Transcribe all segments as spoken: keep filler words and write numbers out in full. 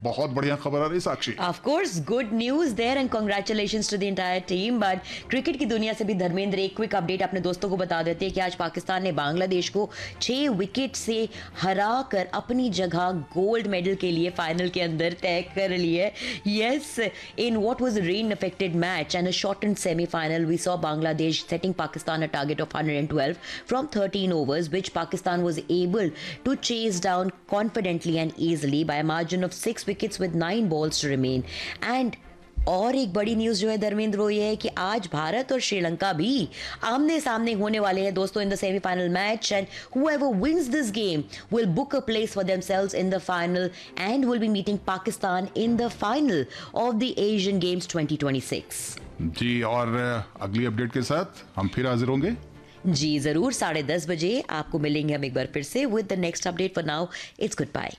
बहुत बढ़िया खबर आ रही साक्षी। Of course, good news there and congratulations to the entire team. But cricket की दुनिया से भी धर्मेंद्र एक क्विक अपडेट अपने दोस्तों को बता देते हैं कि आज पाकिस्तान ने बांग्लादेश को छह विकेट से हरा कर अपनी जगह गोल्ड मेडल के लिए फाइनल के अंदर तय कर ली है. Yes, in what was a rain-affected match and a shortened semi-final, we saw Bangladesh setting Pakistan a target of one hundred twelve from thirteen overs, which Pakistan was able to chase down confidently and easily by a margin of six wickets with nine balls to remain. And और एक बड़ी news जो है धर्मेंद्र वो ये है कि आज भारत और श्रीलंका भी आमने सामने होने वाले हैं दोस्तों in the semifinal match and whoever wins this game will book a place for themselves in the final and will be meeting Pakistan in the final of the Asian Games twenty twenty-six. जी और अगली update के साथ हम फिर हाजिर होंगे जी जरूर साढ़े दस बजे आपको मिलेंगे हम एक बार फिर से with the next update. For now it's good bye.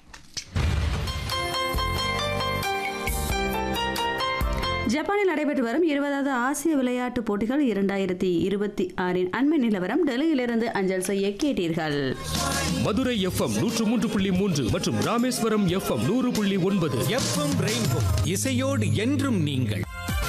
ஜப்பானில் நடைபெற்று வரும் இருபதாவது ஆசிய விளையாட்டுப் போட்டிகள் இரண்டாயிரத்தி இருபத்தி ஆறின் அண்மை நிலவரம் டெல்லியிலிருந்து அஞ்சல் செய்ய கேட்டீர்கள். மதுரை எஃப்எம் நூற்று மூன்று புள்ளி மூன்று மற்றும் ராமேஸ்வரம் எஃப்எம் நூறு புள்ளி ஒன்பது. எஃப்எம் ரெயின்போ இசையோடு என்றும் நீங்கள்.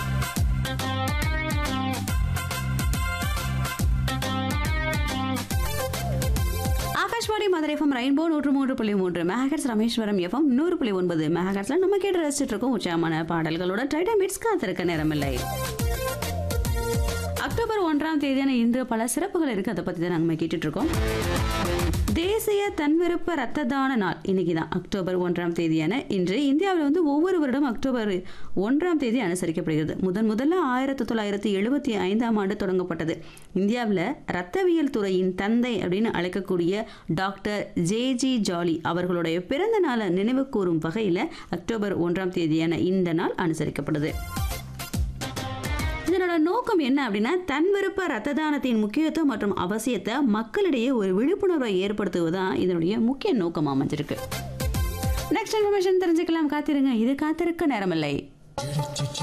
ஆகாஷ்வாணி மதுரை எஃப்எம் ரெயின்போ நூற்று மூன்று புள்ளி மூன்று மெகாஹெர்ட்ஸ், ராமேஸ்வரம் எஃப்எம் நூறு புள்ளி ஒன்பது மெகாஹெர்ட்ஸ்ல நம்ம கேட்டு ரசிச்சுட்டு இருக்கோம் உற்சாகமான பாடல்களோட டைடம் மிட்ஸ் காத்திருக்க நேரமில்லை. அக்டோபர் ஒன்றாம் தேதியான இன்று பல சிறப்புகள் இருக்கு, அதை பத்தி தான் நம்ம கேட்டுட்டு இருக்கோம். தேசிய தன்விருப்ப ரத்த தான நாள் இன்னைக்கு தான் அக்டோபர் ஒன்றாம் தேதியான இன்று இந்தியாவில் வந்து ஒவ்வொரு வருடம் அக்டோபர் ஒன்றாம் தேதி அனுசரிக்கப்படுகிறது. முதன் முதல்ல ஆயிரத்தி தொள்ளாயிரத்தி எழுபத்தி ஐந்தாம் ஆண்டு தொடங்கப்பட்டது. இந்தியாவில் இரத்தவியல் துறையின் தந்தை அப்படின்னு அழைக்கக்கூடிய டாக்டர் ஜே ஜி ஜாலி அவர்களுடைய பிறந்த நாளை நினைவு கூறும் வகையில் அக்டோபர் ஒன்றாம் தேதியான இந்த நாள் அனுசரிக்கப்படுது. இதனோட நோக்கம் என்ன அப்படின்னா தன் விருப்ப ரத்த தானத்தின் முக்கியத்துவம் மற்றும் அவசியத்தை மக்களிடையே ஒரு விழிப்புணர்வை ஏற்படுத்துவதுதான் இதனுடைய முக்கிய நோக்கம் அமைஞ்சிருக்கு. நெக்ஸ்ட் இன்ஃபர்மேஷன் தெரிஞ்சுக்கலாம், காத்திருங்க, இது காத்திருக்க நேரமில்லை.